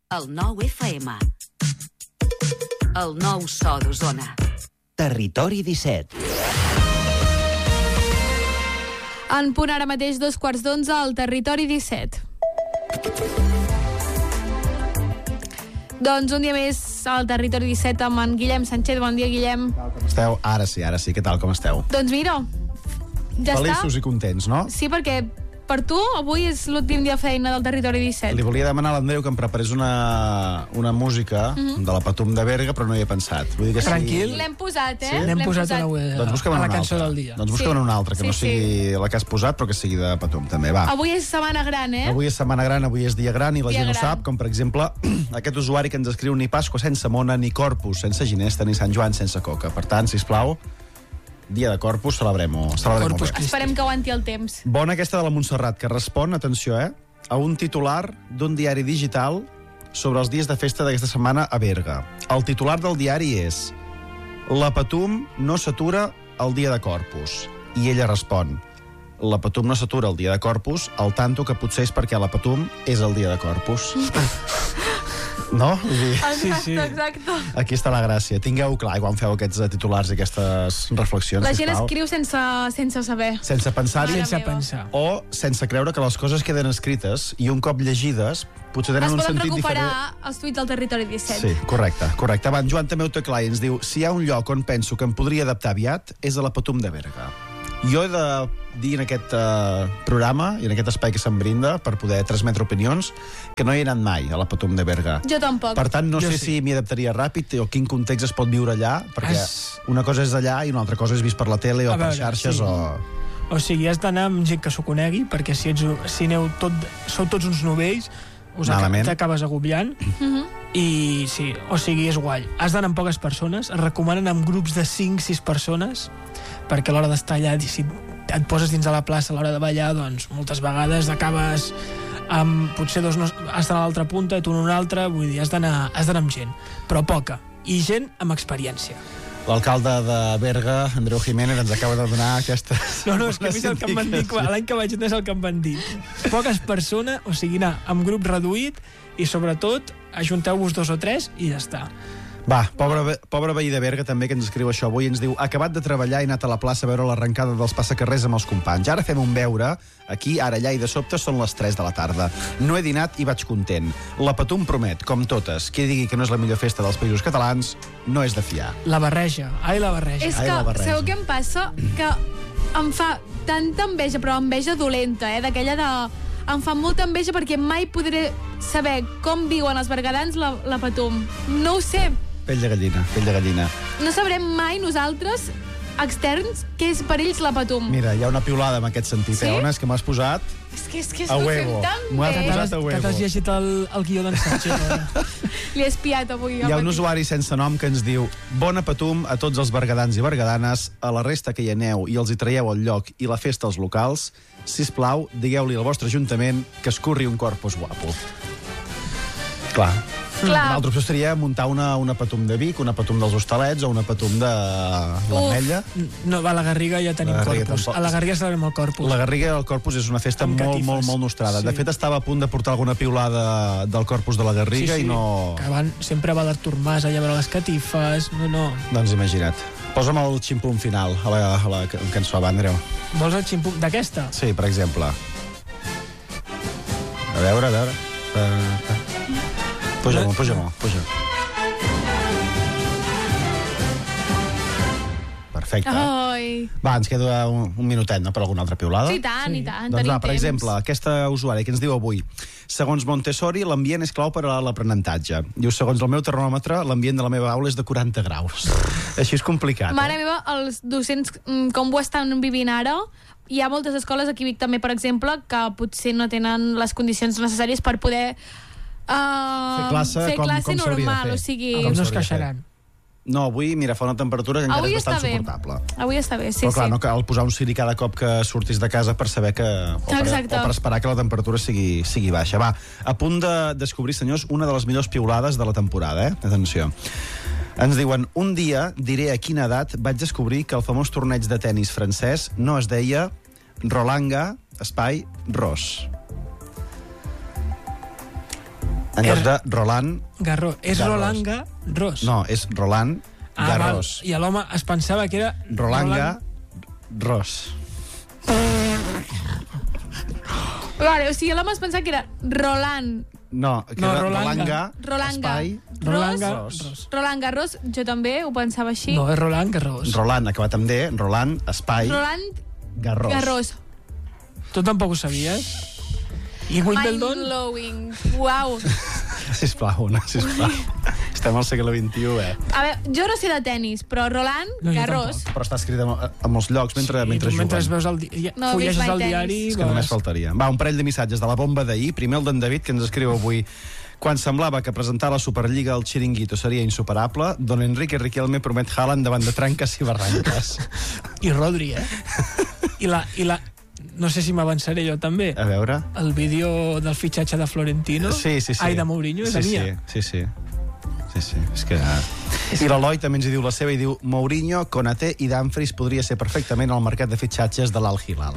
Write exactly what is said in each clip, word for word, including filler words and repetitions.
El nou F M. El nou so d'Osona. Territori disset. En punt ara mateix dos quarts d'onze al Territori disset. Doncs un dia més al Territori disset amb en Guillem Sánchez. Bon dia, Guillem. Com esteu? Ara sí, ara sí. Què tal, com esteu? Doncs mira, ja Feliços està. i contents, no? Sí, perquè per tu avui és l'últim dia de feina del Territori disset. Li volia demanar a l'Andreu que em preparés una, una música Mhm. de la Patum de Berga, però no hi he pensat. Vull dir que Tranquil. L'hem posat, eh? Sí? N'hem posat una web Doncs busca'm a la una cançó altra. del dia. Doncs busca'm Sí. una altra, que Sí, no sigui la que has posat, però que sigui de Patum, també. Va. Avui és setmana gran, eh? Avui és Setmana Gran, avui és dia gran i la Dia gent ho gran. sap, com per exemple aquest usuari que ens escriu ni Pasqua sense mona, ni Corpus sense ginesta, ni Sant Joan sense coca. Per tant, sisplau, dia de Corpus, celebrem-ho celebrem Corpus bé. Christi. Esperem que aguanti el temps. Bona aquesta de la Montserrat, que respon, atenció, eh, a un titular d'un diari digital sobre els dies de festa d'aquesta setmana a Berga. El titular del diari és: la Patum no s'atura el dia de Corpus. I ella respon: la Patum no s'atura el dia de Corpus, al tanto que potser és perquè la Patum és el dia de Corpus. No? Vull dir, Exacte, sí. exacte. aquí està la gràcia. Tingueu clar quan feu aquests eh, titulars i aquestes reflexions, La gent sisplau. escriu sense, sense saber. Sense pensar-hi, Mare Sense meva. pensar. o sense creure que les coses queden escrites i un cop llegides potser tenen Es un poden sentit recuperar diferent. els tuits del Territori disset. Sí, correcte, correcte. Va, en Joan també ho té clar i ens diu: si hi ha un lloc on penso que em podria adaptar aviat és a la Patum de Berga. Jo he de dir en aquest uh, programa i en aquest espai que se'm brinda per poder transmetre opinions que no he anat mai a la Patum de Berga. Jo tampoc. Per tant, no Jo sé sí. si m'hi adaptaria ràpid o quin context es pot viure allà, perquè Es- una cosa és allà i una altra cosa és vist per la tele o A per veure, xarxes sí. o... O sigui, has d'anar amb gent que s'ho conegui, perquè si, ets, si aneu tot, sou tots uns novells, us aca- Malament. t'acabes agobiant. Mhm. I sí, o sigui, és guai. Has d'anar amb poques persones, es recomanen amb grups de cinc sis persones, perquè a l'hora d'estar allà, si et poses dins de la plaça a l'hora de ballar, doncs moltes vegades acabes amb potser dos no, estan a l'altra punta i tu en una altra, vull dir, has d'anar has d'anar amb gent, però poca, i gent amb experiència. L'alcalde de Berga, Andreu Jiménez, ens acaba de donar aquesta... No, no, és que a mi és el que em van dir, l'any que vaig anar és el que em van dir. Poques persones, o sigui, anar amb grup reduït i, sobretot, ajunteu-vos dos o tres i ja està. Va, pobre, ve- pobre veí de Berga també que ens escriu això avui, ens diu: acabat de treballar i he anat a la plaça a veure l'arrencada dels passacarrers amb els companys. Ara fem un beure, aquí, ara, allà, i de sobte són les tres de la tarda. No he dinat i vaig content. La Patum promet, com totes, qui digui que no és la millor festa dels països catalans no és de fiar. La barreja, ai, la barreja. És Ai, que, la barreja. sabeu què em passa? Que em fa tanta enveja, però enveja dolenta, eh? D'aquella de... Em fa molta enveja perquè mai podré saber com viuen els bergadans la, la Patum. No ho sé. Pell de gallina, pell de gallina. No sabrem mai nosaltres, externs, què és per ells la Patum. Mira, hi ha una piulada en aquest sentit, Sí? eh, Ona? És que m'has posat... És que, és que A ho huevo. fem tan M'ho has bé. posat a Que huevo. t'has llegit el, el guió d'en Sánchez. Li he espiat avui. Hi ha al un matí. usuari sense nom que ens diu: bona Patum a tots els bergadans i bergadanes, a la resta que hi aneu i els hi traieu el lloc i la festa als locals, sisplau, digueu-li al vostre ajuntament que escurri un corpus guapo. Clar. Clar. Una altra opció seria muntar una, una Patum de Vic, una Patum dels Hostalets o una Patum de l'Ametlla. No, a la Garriga ja tenim La Garriga corpus. tampoc. A la Garriga celebrem el corpus. La Garriga del Corpus és una festa Amb molt, catifes. molt, molt nostrada. Sí. De fet, estava a punt de portar alguna piulada del Corpus de la Garriga i no... Que van, sempre va l'Artur Mas allà a veure les catifes. No, no. Doncs imagina't. Posa'm el ximpum final a la, a la cançó, va, Andreu. Vols el ximpum d'aquesta? Sí, per exemple. A veure, a veure. Uh, Puja-m'ho, puja-m'ho, puja. Perfecte. Ai. Va, ens queda un, un minutet, no?, per alguna altra piulada. Sí, i tant, i tant. Doncs tenim va, per temps. exemple, aquesta usuària que ens diu avui: segons Montessori, l'ambient és clau per a l'aprenentatge. Diu, segons el meu termòmetre, l'ambient de la meva aula és de quaranta graus. Així és complicat. Mare eh? meva, els docents, mm, com ho estan vivint ara, hi ha moltes escoles, aquí a Vic també, per exemple, que potser no tenen les condicions necessàries per poder uh, Fer classe fer com- classe com s'hauria de normal. fer. O sigui, Com Com no es s'hauria de fer? queixaran. No, avui, mira, fa una temperatura que encara avui és està bastant bé. suportable. Avui està bé, sí, Però clar, sí. no cal posar un ciri cada cop que surtis de casa per saber que... O per, Exacte. o per esperar que la temperatura sigui, sigui baixa. Va, a punt de descobrir, senyors, una de les millors piulades de la temporada, eh? Atenció. Ens diuen: un dia, diré a quina edat, vaig descobrir que el famós torneig de tennis francès no es deia Rolanga, espai, Ros. En lloc de Roland... Garros. És Garros. Roland Garros. No, és Roland Ah, Garros. val. I l'home es pensava que era... Roland Garros. Vale, o sigui, l'home es pensava que era Roland... No, que No, era Roland Roland Ga- Ga- Roland Ga- espai... Roland Ros? Garros. Roland Garros, jo també ho pensava així. No, és Roland Garros. Roland, acabat amb D, Roland, espai, Roland Garros. Garros. Tu tampoc ho sabies? I Wimbledon? Mind-blowing. Uau. Sisplau, no, sisplau. Estem al segle vint-i-u, eh? A veure, jo no sé de tennis, però Roland No, jo Garros... Però està escrit a, a molts llocs mentre, I mentre tu mentre juguen. veus el, di No, fulleges Big el My diari... Tennis. És que només veus- faltaria. Va, un parell de missatges de la bomba d'ahir. Primer el d'en David, que ens escriu avui. Quan semblava que presentar la Superliga al Chiringuito seria insuperable, don Enrique Riquelme promet Haaland davant de tranques i barranques. I Rodri, eh? I la... I la no sé si m'avançaré jo també. A veure... El vídeo del fitxatge de Florentino. Sí, sí, sí. Ai, de Mourinho, és sí, la mia. Sí, sí, sí. Sí, sí, és que... I l'Eloi també ens hi diu la seva i diu Mourinho, Konaté i Dumfries podria ser perfectament al mercat de fitxatges de l'Al-Hilal.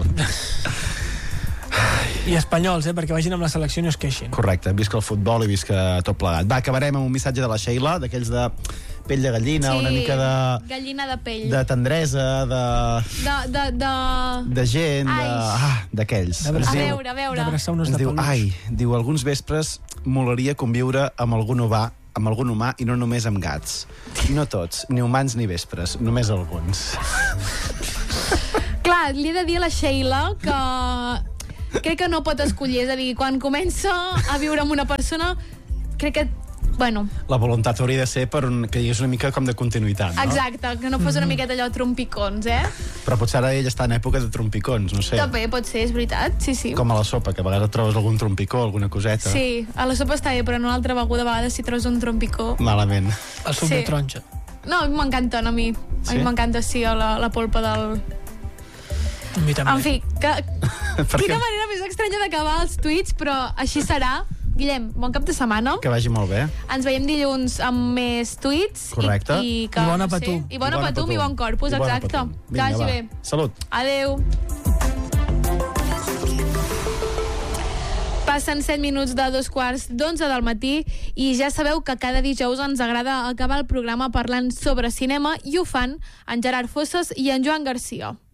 I espanyols, eh? Perquè vagin amb la selecció i no es queixin. Correcte, visca el futbol i visca tot plegat. Va, acabarem amb un missatge de la Sheila, d'aquells de pell de gallina, Sí, una mica de... Gallina de pell. de tendresa, de... De... de, de... de gent, de... Ai. Ah, d'aquells. Ens A diu- veure, a veure. D'abraçar unos Ens de diu, peluix. ai, diu, alguns vespres molaria conviure amb algun humà, amb algun humà i no només amb gats. No tots, ni humans ni vespres, només alguns. Clar, li he de dir a la Sheila que crec que no pot escollir, és a dir, quan comença a viure amb una persona, crec que, bueno, La voluntat hauria de ser per un, que hi hagués una mica com de continuïtat, no? exacte, que no fos una miqueta allò trompicons, eh? Però potser ara ell està en època de trompicons, no sé. També pot ser, és veritat, sí, sí. Com a la sopa, que a vegades et trobes algun trompicó, alguna coseta. Sí, a la sopa està bé, però en una altra beguda a vegades si trobes un trompicó... Malament. El suc Sí. de taronja. No, a mi m'encanten, a mi. A Sí? mi m'encanta, sí, la, la polpa del... A mi també. En fi, que... Per quina què? manera més estranya d'acabar els tuits, però així serà. Guillem, bon cap de setmana. Que vagi molt bé. Ens veiem dilluns amb més tuits. Correcte. I, i, que, I bon no sé, apatum. I bon apatum i bon corpus, I bon exacte. apatum. Que Vinga, vagi va. bé. Salut. Adeu. Passen set minuts de dos quarts d'onze del matí i ja sabeu que cada dijous ens agrada acabar el programa parlant sobre cinema i ho fan en Gerard Fosses i en Joan Garcia.